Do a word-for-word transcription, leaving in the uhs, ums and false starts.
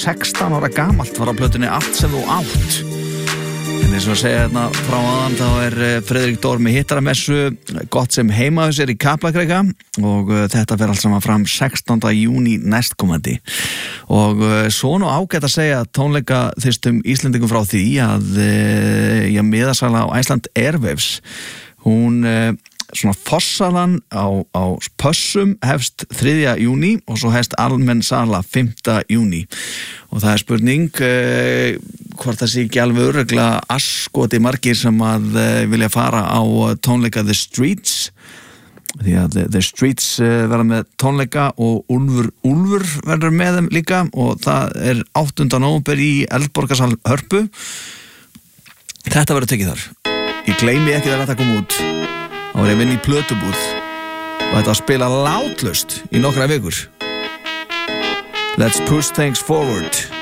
sextán ára gamalt var á plötunni Allt sem þú átt. En eins og að segja hérna frá aðan þá er Friðrik Dór með hittaramessu Gott sem heimahus er í Kaplakrika og uh, þetta fer allt saman fram sextánda júní næstkomandi. Og uh, svo nú ágætt að segja tónleika þyrstum Íslendingum frá því að uh, já, miðasala á Iceland Airwaves hún uh, svona fossalan á, á pössum hefst þriðja júní og svo hefst almenn sala fimmta júní og það er spurning uh, hvort það sé ekki alveg örugglega asskoti margir sem að uh, vilja fara á tónleika The Streets því að The, The Streets uh, verða með tónleika og Úlfur Úlfur verður með þeim líka og það er áttunda nóvember í Eldborgarsal Hörpu. Þetta verður tekið þar. Ég gleymi ekki þegar þetta kom út. Það var ég vinn í plötubúð og þetta var að spila látlaust í nokkra vikur. Let's push things forward.